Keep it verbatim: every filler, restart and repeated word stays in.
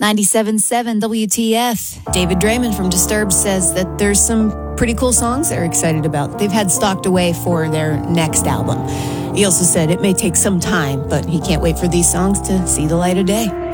ninety-seven point seven W T F. David Draymond from Disturbed says that there's some pretty cool songs they're excited about. They've had stocked away for their next album. He also said it may take some time, but he can't wait for these songs to see the light of day.